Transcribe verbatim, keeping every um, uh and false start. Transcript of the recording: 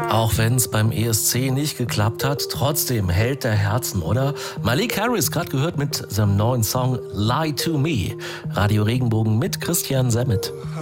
Auch wenn es beim E S C nicht geklappt hat, trotzdem hält der Herzen, oder? Malik Harris, gerade gehört mit seinem neuen Song Lie to Me. Radio Regenbogen mit Christian Semmet.